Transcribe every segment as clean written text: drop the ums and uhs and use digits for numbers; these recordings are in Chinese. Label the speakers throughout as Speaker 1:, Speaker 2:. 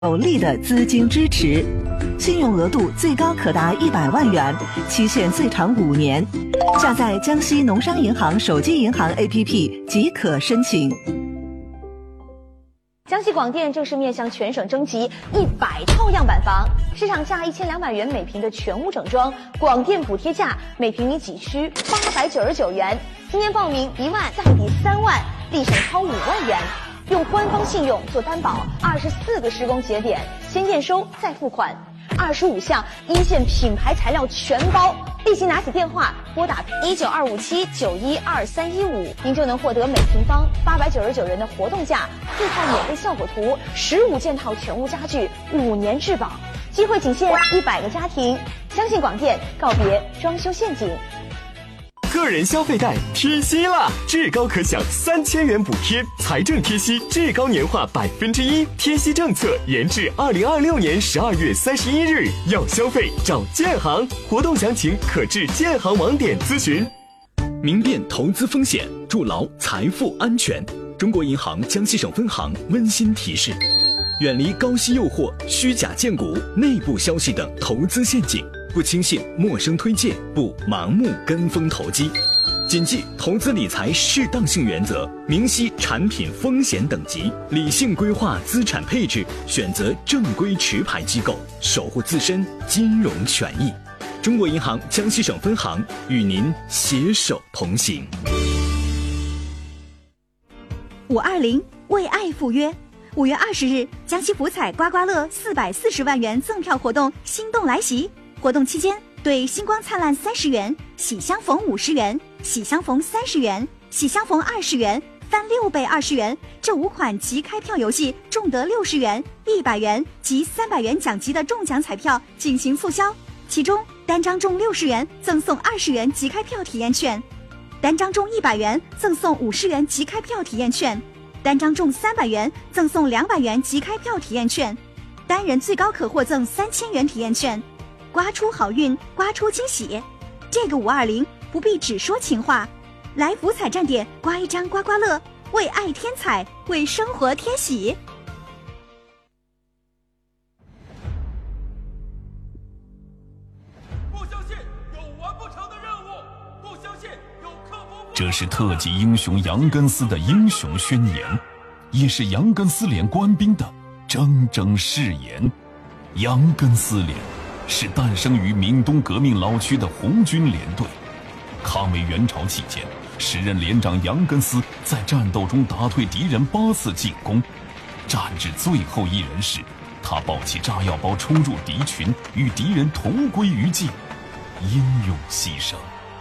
Speaker 1: 有力的资金支持，信用额度最高可达100万元，期限最长5年。下载江西农商银行手机银行 APP 即可申请。
Speaker 2: 江西广电正式面向全省征集100套样板房，市场价1200元每平的全屋整装，广电补贴价每平米几区899元。今年报名1万，再抵3万，立省超5万元。用官方信用做担保，24个施工节点，先验收再付款，25项一线品牌材料全包。立即拿起电话拨打19257912315，您就能获得每平方899元的活动价，4套免费效果图，15件套全屋家具，5年质保。机会仅限100个家庭，相信广电，告别装修陷阱。
Speaker 3: 个人消费贷贴息了，至高可享3000元补贴，财政贴息至高年化1%，贴息政策延至2026年12月31日。要消费找建行，活动详情可至建行网点咨询。
Speaker 4: 明辨投资风险，筑牢财富安全。中国银行江西省分行温馨提示：远离高息诱惑、虚假荐股、内部消息等投资陷阱。不轻信陌生推荐，不盲目跟风投机，谨记投资理财适当性原则，明晰产品风险等级，理性规划资产配置，选择正规持牌机构，守护自身金融权益。中国银行江西省分行与您携手同行。
Speaker 5: 520为爱赴约，5月20日，江西福彩刮刮乐440万元赠票活动心动来袭。活动期间，对星光灿烂30元、喜相逢50元、喜相逢30元、喜相逢20元、翻6倍20元这5款即开票游戏中得60元、100元及300元奖级的中奖彩票进行促销，其中单张中60元赠送20元即开票体验券，单张中100元赠送50元即开票体验券，单张中300元赠送200元即开票体验券，单人最高可获赠3000元体验券。刮出好运，刮出惊喜，这个520不必只说情话，来福彩站点刮一张刮刮乐，为爱添彩，为生活添喜。
Speaker 6: 不相信有完不成的任务，不相信有克服。
Speaker 7: 这是特级英雄杨根思的英雄宣言，也是杨根思连官兵的铮铮誓言。杨根思连是诞生于闽东革命老区的红军连队。抗美援朝期间，时任连长杨根思在战斗中打退敌人8次进攻，战至最后一人时，他抱起炸药包冲入敌群，与敌人同归于尽，英勇牺牲。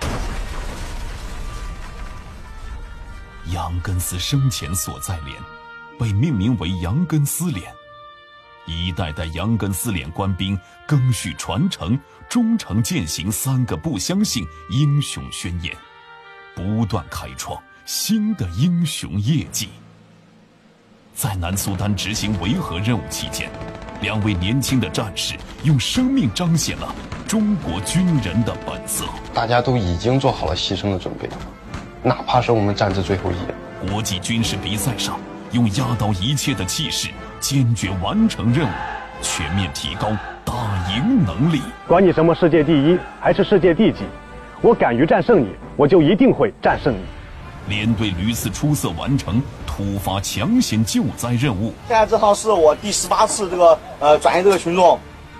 Speaker 7: 杨根思生前所在连被命名为杨根思连，一代代杨根思连官兵赓续传承，忠诚践行3个不相信英雄宣言，不断开创新的英雄业绩。在南苏丹执行维和任务期间，2位年轻的战士用生命彰显了中国军人的本色。
Speaker 8: 大家都已经做好了牺牲的准备了，哪怕是我们战至最后一人。
Speaker 7: 国际军事比赛上，用压倒一切的气势，坚决完成任务，全面提高打赢能力。
Speaker 9: 管你什么世界第1还是世界第几，我敢于战胜你，我就一定会战胜你。
Speaker 7: 连队屡次出色完成突发抢险救灾任务。
Speaker 10: 现在这趟是我第18次转移这个群众。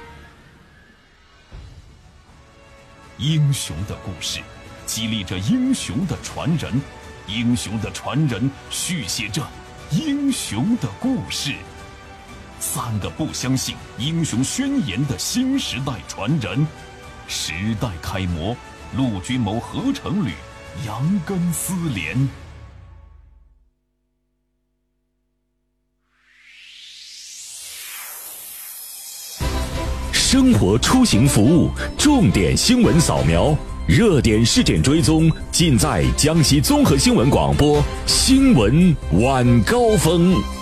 Speaker 7: 英雄的故事激励着英雄的传人，英雄的传人续写着英雄的故事。3个不相信英雄宣言的新时代传人，时代楷模陆军某合成旅杨根思连。
Speaker 11: 生活出行服务重点新闻扫描，热点事件追踪，尽在江西综合新闻广播新闻晚高峰。